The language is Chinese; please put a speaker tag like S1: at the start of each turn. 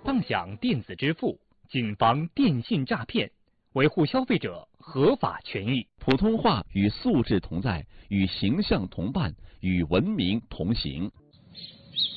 S1: 放享电子支付，谨防电信诈骗，维护消费者合法权益。
S2: 普通话与素质同在，与形象同伴，与文明同行。